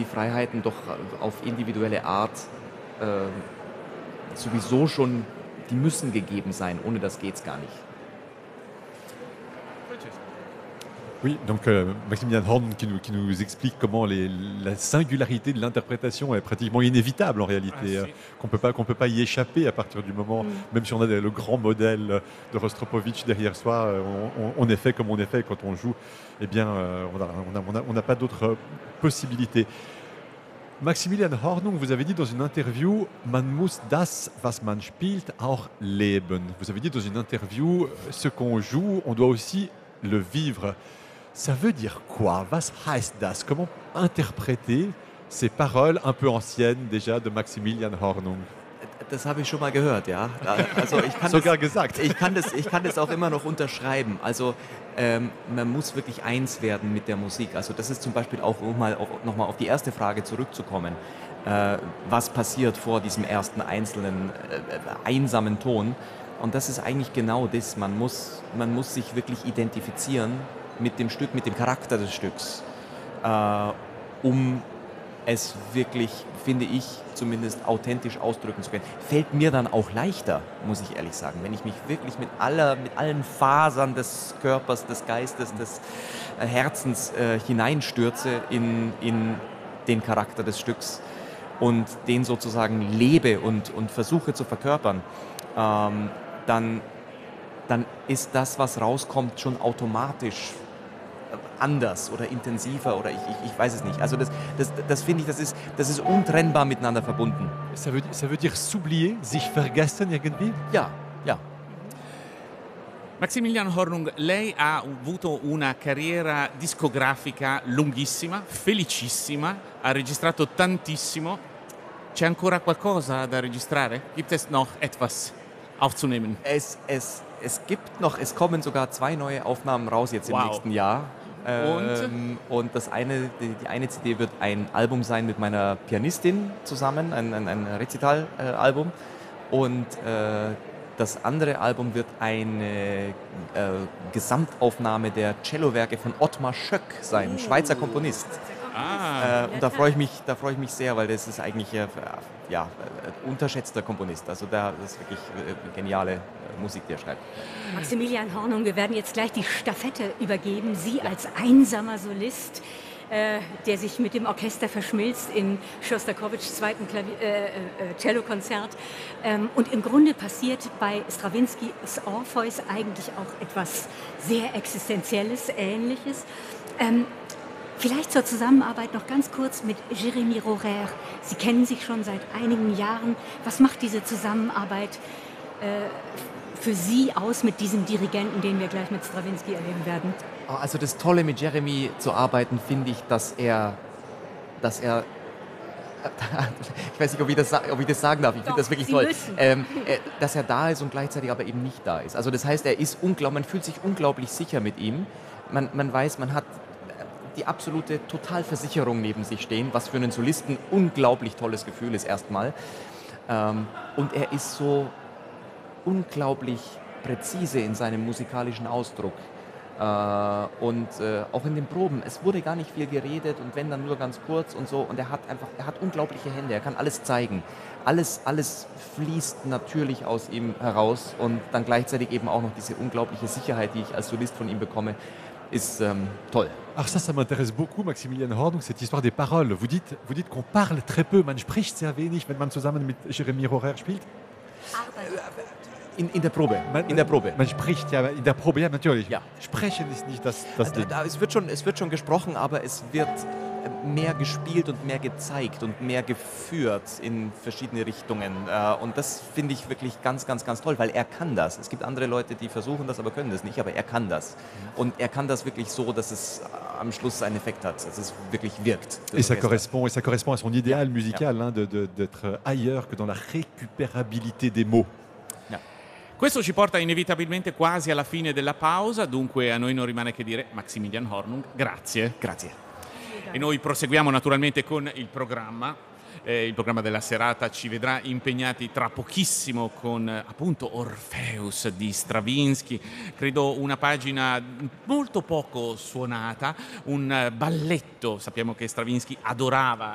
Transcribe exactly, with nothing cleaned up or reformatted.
Freiheiten doch auf individuelle Art äh, sowieso schon, die müssen gegeben sein. Ohne das geht's gar nicht. Oui, donc euh, Maximilian Horn qui nous, qui nous explique comment les, la singularité de l'interprétation est pratiquement inévitable en réalité, Ah, euh, si. qu'on peut pas qu'on peut pas y échapper à partir du moment, Mm. même si on a des- le grand modèle de Rostropovitch derrière soi, euh, on, on- on est fait comme on est fait quand on joue, eh bien euh, on n'a on a, on a- on n'a pas d'autre euh, possibilité. Maximilian Hornung, vous avez dit dans une interview, man muss das, was man spielt, auch leben. Vous avez dit dans une interview, euh, ce qu'on joue, on doit aussi le vivre. Ça veut dire quoi? Was heißt das? Comment interpréter ces paroles un peu anciennes déjà de Maximilian Hornung? Das habe ich schon mal gehört, ja. Also ich kann Sogar das, gesagt. Ich kann das, ich kann das auch immer noch unterschreiben. Also ähm, man muss wirklich eins werden mit der Musik. Also das ist zum Beispiel auch, um mal auf, nochmal auf die erste Frage zurückzukommen. Äh, was passiert vor diesem ersten einzelnen äh, einsamen Ton? Und das ist eigentlich genau das. Man muss, man muss sich wirklich identifizieren mit dem Stück, mit dem Charakter des Stücks, äh, um es wirklich, finde ich, zumindest authentisch ausdrücken zu können. Fällt mir dann auch leichter, muss ich ehrlich sagen, wenn ich mich wirklich mit, aller, mit allen Fasern des Körpers, des Geistes, des äh, Herzens äh, hineinstürze in, in den Charakter des Stücks und den sozusagen lebe und, und versuche zu verkörpern, ähm, dann, dann ist das, was rauskommt, schon automatisch anders oder intensiver oder ich, ich, ich weiß es nicht. Also das, das, das finde ich, das ist, das ist untrennbar miteinander verbunden. Ça veut, ça veut dire s'oublier, sich vergessen irgendwie? Ja, ja. Maximilian Hornung, lei ha avuto una carriera discografica lunghissima, felicissima, ha registrato tantissimo. C'è ancora qualcosa da registrare? Gibt es noch etwas aufzunehmen? Es, es, es gibt noch, es kommen sogar zwei neue Aufnahmen raus jetzt im Wow. nächsten Jahr. Und? Ähm, und das eine, die, die eine C D wird ein Album sein mit meiner Pianistin zusammen, ein, ein, ein Rezital-Album. Und äh, das andere Album wird eine äh, Gesamtaufnahme der Cellowerke von Ottmar Schöck sein, Schweizer Komponist. Ah, Äh, und da freue ich mich, da freue ich mich sehr, weil das ist eigentlich äh, ja, äh, unterschätzter Komponist. Also da das ist wirklich äh, geniale äh, Musik, die er schreibt. Maximilian Hornung, wir werden jetzt gleich die Stafette übergeben. Sie als einsamer Solist, äh, der sich mit dem Orchester verschmilzt in Schostakowitschs zweiten Klavier, äh, äh, Cellokonzert. Ähm, und im Grunde passiert bei Strawinskys Orpheus eigentlich auch etwas sehr Existenzielles, Ähnliches. Ähm, Vielleicht zur Zusammenarbeit noch ganz kurz mit Jérémy Rohrer. Sie kennen sich schon seit einigen Jahren. Was macht diese Zusammenarbeit äh, für Sie aus mit diesem Dirigenten, den wir gleich mit Strawinsky erleben werden? Also das Tolle mit Jeremy zu arbeiten, finde ich, dass er, dass er, ich weiß nicht, ob ich das, ob ich das sagen darf, ich finde das wirklich Sie toll, müssen. ähm, äh, dass er da ist und gleichzeitig aber eben nicht da ist. Also das heißt, er ist unglaublich, man fühlt sich unglaublich sicher mit ihm. Man, man weiß, man hat die absolute Totalversicherung neben sich stehen, was für einen Solisten unglaublich tolles Gefühl ist erstmal. Ähm, und er ist so unglaublich präzise in seinem musikalischen Ausdruck. Äh, und äh, auch in den Proben. Es wurde gar nicht viel geredet und wenn dann nur ganz kurz und so. Und er hat einfach, er hat unglaubliche Hände, er kann alles zeigen. Alles, alles fließt natürlich aus ihm heraus und dann gleichzeitig eben auch noch diese unglaubliche Sicherheit, die ich als Solist von ihm bekomme, ist ähm, toll. Alors ça, ça m'intéresse beaucoup, Maximilian Hornung, cette histoire des paroles. Vous dites, vous dites qu'on parle très peu, man spricht sehr wenig, wenn man zusammen mit Jérémy Rohrer spielt. In, in der Probe, Man, in der Probe. Man spricht ja in der Probe, ja natürlich. Ja. Sprechen ist nicht das, das Da, Ding. da, es, wird schon, es wird schon gesprochen, aber es wird mehr gespielt und mehr gezeigt und mehr geführt in verschiedene Richtungen. Äh, Und das finde ich wirklich ganz, ganz, ganz toll, weil er kann das. Es gibt andere Leute, die versuchen das, aber können das nicht, aber er kann das. Und er kann das wirklich so, dass es am Schluss einen Effekt hat, dass es wirklich wirkt. Et ça, Das Orchester. correspond, et ça correspond à son idéal Ja. musical hein, de- de- d'être ailleurs que dans la récupérabilité des mots. questo ci porta inevitabilmente quasi alla fine della pausa, dunque a noi non rimane che dire Maximilian Hornung, grazie. Grazie. E noi proseguiamo naturalmente con il programma. Eh, il programma della serata ci vedrà impegnati tra pochissimo con eh, appunto Orpheus di Stravinsky, credo una pagina molto poco suonata, un eh, balletto, sappiamo che Stravinsky adorava